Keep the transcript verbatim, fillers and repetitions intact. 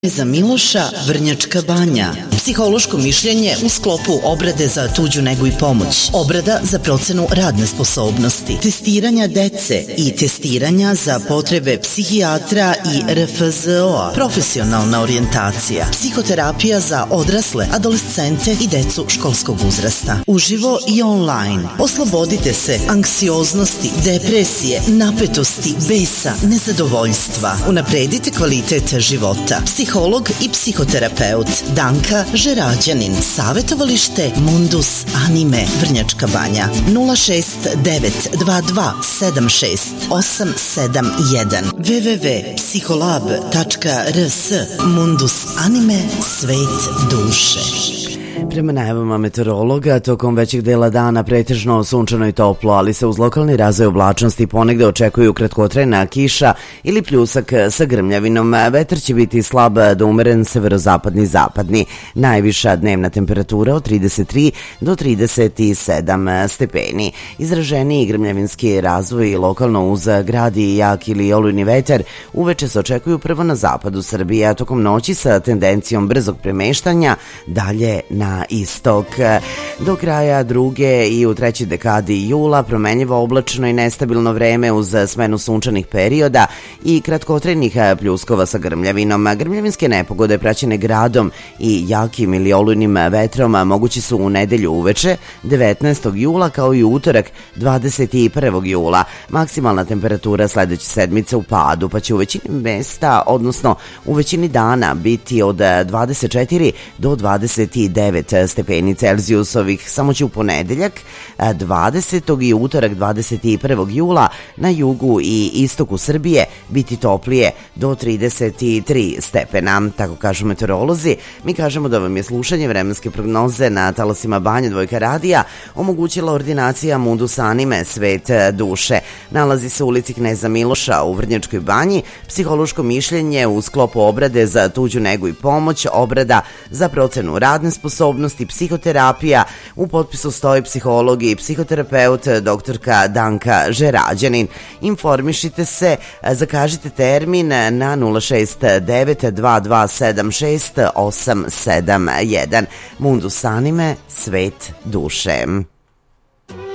Za Miloša, Vrnjačka Banja. Psihološko mišljenje u sklopu obrade za tuđu negu i pomoć, obrada za procenu radne sposobnosti, testiranja dece i testiranja za potrebe psihijatra i R F Z O-a, profesionalna orijentacija, psihoterapija za odrasle, adolescente i decu školskog uzrasta. Uživo i online. Oslobodite se anksioznosti, depresije, napetosti, besa, nezadovoljstva. Unapredite kvalitet života. Psiholog i psihoterapeut Danka Žerađanin. Savetovalište Mundus Anime, Vrnjačka Banja. nula šest devet dva dva sedam šest osam sedam jedan w w w tačka psiholab tačka r s. Mundus Anime, svet duše. Prema najavama meteorologa, tokom većeg dela dana pretežno sunčano i toplo, ali se uz lokalni razvoj oblačnosti ponegde očekuju kratkotrajna kiša ili pljusak sa grmljavinom. Vetar će biti slab do umeren severozapadni zapadni. Najviša dnevna temperatura od trideset tri do trideset sedam stepeni. Izraženiji grmljavinski razvoj lokalno uz grad i jak ili olujni vetar uveče se očekuju prvo na zapadu Srbije, a tokom noći sa tendencijom brzog premeštanja dalje na istok. Do kraja druge i u trećoj dekadi jula promenljivo oblačno i nestabilno vreme uz smenu sunčanih perioda i kratkotrajnih pljuskova sa grmljavinom. Grmljavinske nepogode praćene gradom i jakim ili olujnim vetrom mogući su u nedelju uveče devetnaestog jula kao i utorak dvadeset prvog jula. Maksimalna temperatura sledeće sedmice u padu, pa će u većini mesta, odnosno u većini dana biti od dvadeset četiri do dvadeset devet stepeni Celzijusovih. Samo će u ponedeljak dvadesetog i utorak dvadeset prvog jula na jugu i istoku Srbije biti toplije do trideset tri stepena. Tako kažu meteorolozi. Mi kažemo da vam je slušanje vremenske prognoze na talasima Banja Dvojka radija omogućila ordinacija Mundus Anime, svet duše. Nalazi se u ulici Kneza Miloša u Vrnjačkoj Banji. Psihološko mišljenje u sklopu obrade za tuđu negu i pomoć, obrada za procenu radne sposobnosti, psihoterapija. U potpisu stoji psiholog i psihoterapeut doktorka Danka Žerađanin. Informišite se, zakažite termin na nula šest devet dva dva sedam šest osam sedam jedan. Mundus Anime, svet duše.